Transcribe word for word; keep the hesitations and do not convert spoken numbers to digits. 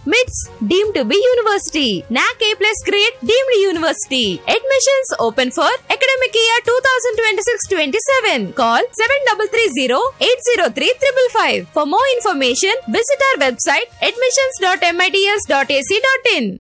MITS deemed to be university. N A C A plus grade deemed university. Admissions open for academic year twenty twenty-six twenty-seven. Call seven three three zero eight zero three five five five. For more information, visit our website admissions dot mits dot a c dot in.